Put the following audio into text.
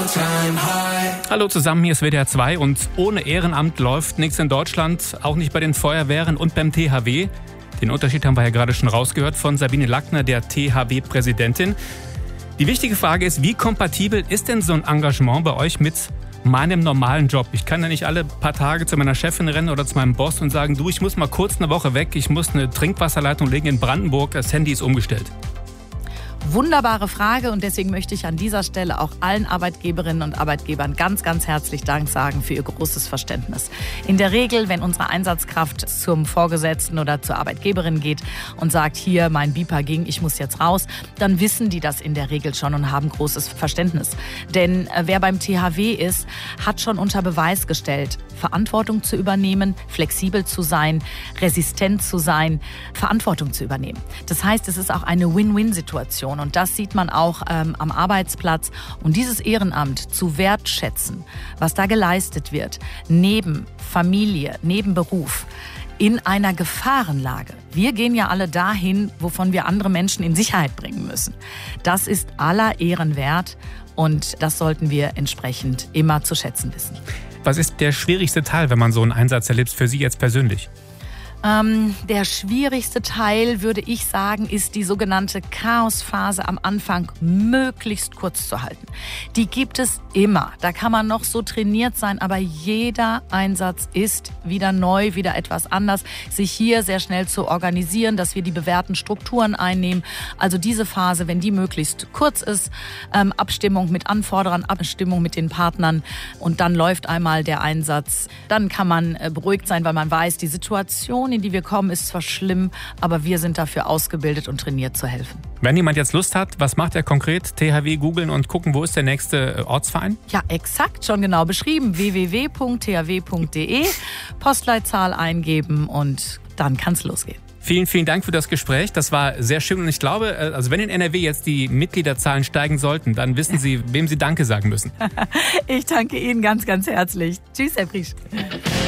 Hallo zusammen, hier ist WDR 2 und ohne Ehrenamt läuft nichts in Deutschland, auch nicht bei den Feuerwehren und beim THW. Den Unterschied haben wir ja gerade schon rausgehört von Sabine Lackner, der THW-Präsidentin. Die wichtige Frage ist, wie kompatibel ist denn so ein Engagement bei euch mit meinem normalen Job? Ich kann ja nicht alle paar Tage zu meiner Chefin rennen oder zu meinem Boss und sagen, du, ich muss mal kurz eine Woche weg, ich muss eine Trinkwasserleitung legen in Brandenburg, das Handy ist umgestellt. Wunderbare Frage und deswegen möchte ich an dieser Stelle auch allen Arbeitgeberinnen und Arbeitgebern ganz, ganz herzlich Dank sagen für ihr großes Verständnis. In der Regel, wenn unsere Einsatzkraft zum Vorgesetzten oder zur Arbeitgeberin geht und sagt, hier, mein Beeper ging, ich muss jetzt raus, dann wissen die das in der Regel schon und haben großes Verständnis. Denn wer beim THW ist, hat schon unter Beweis gestellt, Verantwortung zu übernehmen, flexibel zu sein, resistent zu sein, Verantwortung zu übernehmen. Das heißt, es ist auch eine Win-Win-Situation. Und das sieht man auch am Arbeitsplatz. Und dieses Ehrenamt zu wertschätzen, was da geleistet wird, neben Familie, neben Beruf, in einer Gefahrenlage. Wir gehen ja alle dahin, wovon wir andere Menschen in Sicherheit bringen müssen. Das ist aller Ehren wert und das sollten wir entsprechend immer zu schätzen wissen. Was ist der schwierigste Teil, wenn man so einen Einsatz erlebt, für Sie jetzt persönlich? Der schwierigste Teil, würde ich sagen, ist die sogenannte Chaosphase am Anfang möglichst kurz zu halten. Die gibt es immer. Da kann man noch so trainiert sein, aber jeder Einsatz ist wieder neu, wieder etwas anders. Sich hier sehr schnell zu organisieren, dass wir die bewährten Strukturen einnehmen. Also diese Phase, wenn die möglichst kurz ist, Abstimmung mit Anforderern, Abstimmung mit den Partnern und dann läuft einmal der Einsatz. Dann kann man beruhigt sein, weil man weiß, die Situation, in die wir kommen, ist zwar schlimm, aber wir sind dafür ausgebildet und trainiert zu helfen. Wenn jemand jetzt Lust hat, was macht er konkret? THW googeln und gucken, wo ist der nächste Ortsverein? Ja, exakt, schon genau beschrieben. www.thw.de, Postleitzahl eingeben und dann kann es losgehen. Vielen, vielen Dank für das Gespräch. Das war sehr schön und ich glaube, also wenn in NRW jetzt die Mitgliederzahlen steigen sollten, dann wissen Sie, wem Sie Danke sagen müssen. Ich danke Ihnen ganz, ganz herzlich. Tschüss, Herr Priesch.